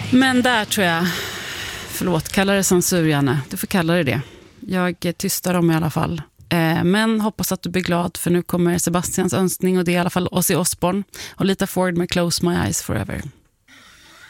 Men där tror jag, förlåt, kalla det censur, Janne. Du får kalla det. Jag tystar dem i alla fall. Men hoppas att du blir glad, för nu kommer Sebastians önskning, och det är i alla fall Ozzy Osbourne och Lita Ford med Close My Eyes Forever.